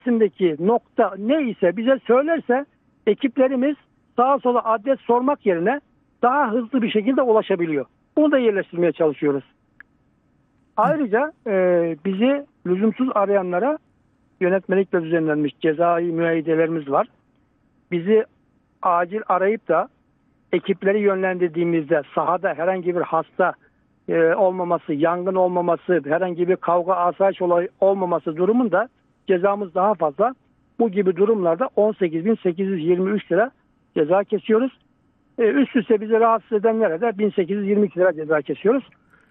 içindeki nokta neyse bize söylerse ekiplerimiz sağa sola adres sormak yerine daha hızlı bir şekilde ulaşabiliyor. Bunu da yerleştirmeye çalışıyoruz. Ayrıca bizi lüzumsuz arayanlara yönetmelikle düzenlenmiş cezai müeyyidelerimiz var. Bizi acil arayıp da ekipleri yönlendirdiğimizde sahada herhangi bir hasta olmaması, yangın olmaması, herhangi bir kavga asayiş olayı olmaması durumunda cezamız daha fazla. Bu gibi durumlarda 18.823 lira ceza kesiyoruz. Üst üste bizi rahatsız edenlere de 1822 lira ceza kesiyoruz.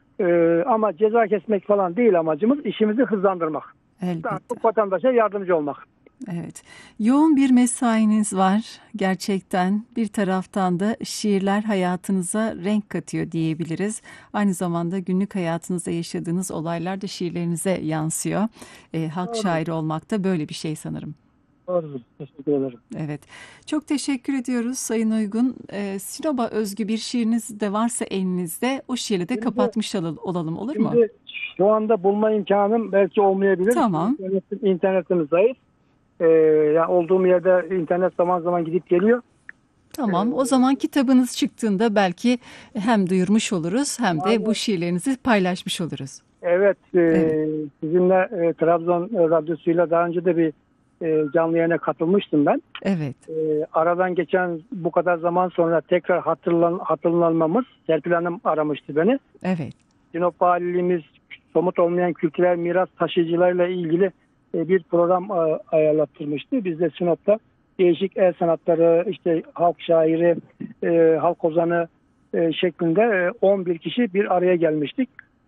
Ama ceza kesmek falan değil amacımız, işimizi hızlandırmak. Elbette. Vatandaşa yardımcı olmak. Evet. Yoğun bir mesainiz var gerçekten. Bir taraftan da şiirler hayatınıza renk katıyor diyebiliriz. Aynı zamanda günlük hayatınızda yaşadığınız olaylar da şiirlerinize yansıyor. Halk şairi olmak da böyle bir şey sanırım. Doğrudur. Teşekkür ederim. Evet. Çok teşekkür ediyoruz Sayın Uygun. Sinop'a özgü bir şiiriniz de varsa elinizde o şiiri de kapatmış olalım, olur mu? Şimdi şu anda bulma imkanım belki olmayabilir. Tamam. İnternetimiz zayıf. Yani olduğum yerde internet zaman zaman gidip geliyor. Tamam. O zaman kitabınız çıktığında belki hem duyurmuş oluruz hem de bu şiirlerinizi paylaşmış oluruz. Evet. Evet. Sizinle Trabzon Radyosu'yla daha önce de bir canlı yayına katılmıştım ben. Evet. Aradan geçen bu kadar zaman sonra tekrar hatırlanmamız, Serpil Hanım aramıştı beni. Evet. Sinop Valiliğimiz somut olmayan kültürel miras taşıyıcılarıyla ilgili bir program ayarlattırmıştı. Biz de Sinop'ta değişik el sanatları, işte halk şairi, halk ozanı şeklinde 11 kişi bir araya gelmiştik.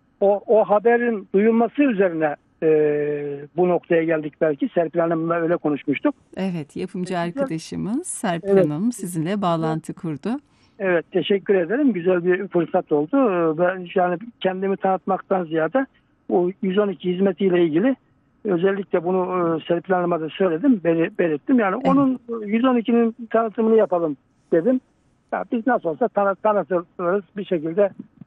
O haberin duyulması üzerine bu noktaya geldik belki. Serpil Hanım'la öyle konuşmuştuk. Evet, yapımcı arkadaşımız Serpil Evet. Hanım sizinle bağlantı kurdu. Evet, teşekkür ederim. Güzel bir fırsat oldu. Ben yani kendimi tanıtmaktan ziyade o 112 hizmetiyle ilgili özellikle bunu Serpil Hanım'a da söyledim, belirttim. Yani Evet. onun 112'nin tanıtımını yapalım dedim. Ya biz nasıl olsa tanıtırız bir şekilde,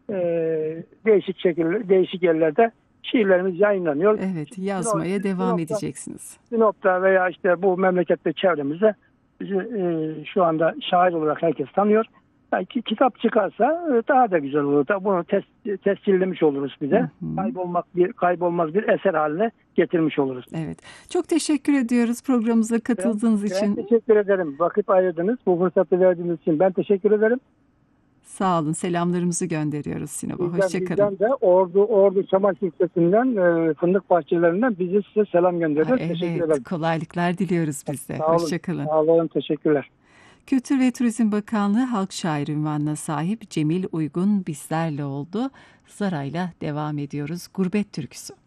değişik yerlerde şiirlerimiz yayınlanıyor. Evet, yazmaya devam edeceksiniz. Sinop'ta veya işte bu memlekette çevremizde bizi şu anda şair olarak herkes tanıyor. Yani kitap çıkarsa daha da güzel olur. Bunu tescillemiş oluruz bize. Hı hı. Kaybolmaz bir eser haline getirmiş oluruz. Evet. Çok teşekkür ediyoruz programımıza katıldığınız Ben için. teşekkür ederim. Vakit ayırdınız. Bu fırsatı verdiğiniz için ben teşekkür ederim. Sağ olun. Selamlarımızı gönderiyoruz Sinop'a. Hoşça kalın. Bizden de Ordu Çamaşır Sitesi'nden, fındık bahçelerinden bizi size selam gönderiyoruz. Teşekkür ederim. Evet, kolaylıklar diliyoruz biz de. Sağ olun. Hoşça kalın. Sağ olun. Teşekkürler. Kültür ve Turizm Bakanlığı halk şairi unvanına sahip Cemil Uygun bizlerle oldu. Zara'yla devam ediyoruz. Gurbet türküsü.